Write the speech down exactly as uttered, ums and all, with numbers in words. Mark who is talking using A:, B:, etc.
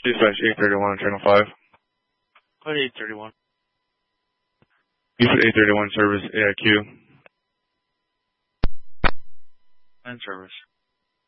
A: Dispatch eight thirty-one, channel five.
B: What eight thirty-one?
A: You said eight thirty-one service A I Q.
B: And service.